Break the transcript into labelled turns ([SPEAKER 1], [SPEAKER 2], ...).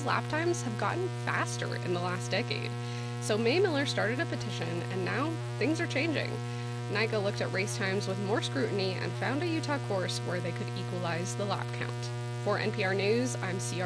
[SPEAKER 1] lap times have gotten faster in the last decade. So May Miller started a petition, and now things are changing. NICA looked at race times with more scrutiny and found a Utah course where they could equalize the lap count. For NPR News, I'm CR